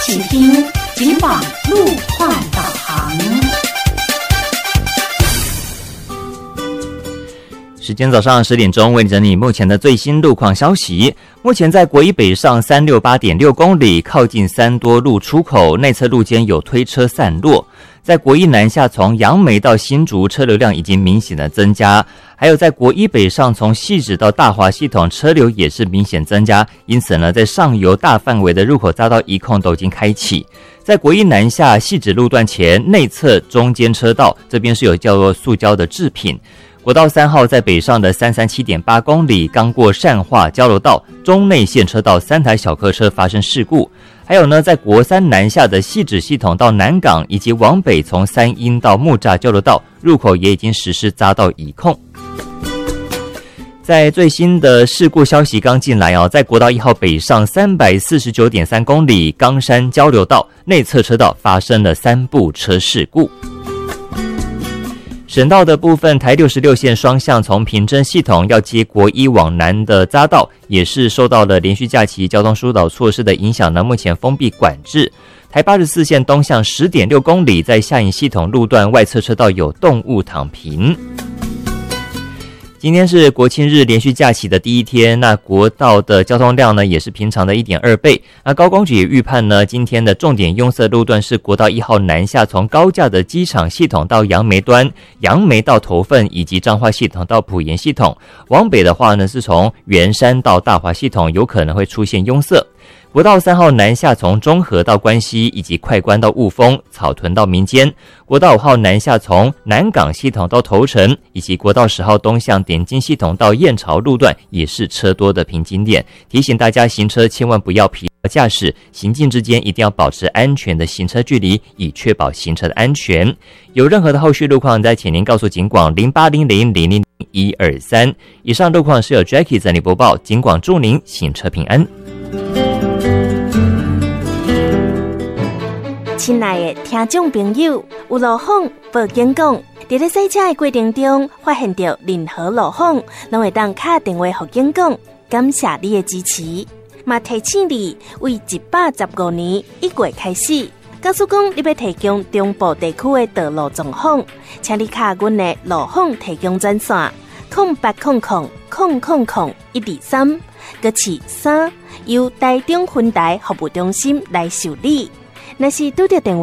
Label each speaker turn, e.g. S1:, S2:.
S1: 请听警广路况导航。
S2: 时间早上10点钟，为你整理目前的最新路况消息。目前在国一北上368.6公里，靠近三多路出口内侧路间有推车散落。在国一南下从杨梅到新竹车流量已经明显的增加，还有在国一北上从汐止到大华系统车流也是明显增加，因此呢，在上游大范围的入口匝道一控都已经开启。在国一南下汐止路段前内侧中间车道，这边是有叫做塑胶的制品。国道3号在北上的337.8公里，刚过善化交流道中内线车道3台小客车发生事故。还有呢，在国3南下的汐止系统到南港，以及往北从三鶯到木栅交流道入口也已经实施匝道移控。在最新的事故消息刚进来在国道1号北上349.3公里冈山交流道内侧车道发生了3部车事故。省道的部分，台66线双向从平镇系统要接国一往南的匝道，也是受到了连续假期交通疏导措施的影响呢，目前封闭管制。台84线东向10.6公里，在下营系统路段外侧车道有动物躺平。今天是国庆日连续假期的第一天，那国道的交通量呢也是平常的 1.2 倍。那高公局也预判呢，今天的重点拥塞路段是国道1号南下从高架的机场系统到杨梅端，杨梅到头份以及彰化系统到埔盐系统。往北的话呢，是从圆山到大华系统有可能会出现拥塞。国道3号南下从中和到关西，以及快关到雾峰、草屯到民间。国道5号南下从南港系统到头城，以及国道10号东向点金系统到燕巢路段也是车多的瓶颈点。提醒大家行车千万不要疲劳驾驶，行进之间一定要保持安全的行车距离，以确保行车的安全。有任何的后续路况，再请您告诉警广0800000123。以上路况是由 Jackie 整理播报，警广祝您行车平安。
S3: 亲爱的听众朋友，有路况报警讲，在咧赛车的过程中发现到任何路况，拢会当打电话给警讲。感谢你的支持，嘛提醒你，为115年1月开始，告诉讲你要提供中部地区的道路状况，请你卡阮的路况提供专线0800000123，搁是3，由台中分台服务中心来受理。若是拄到电话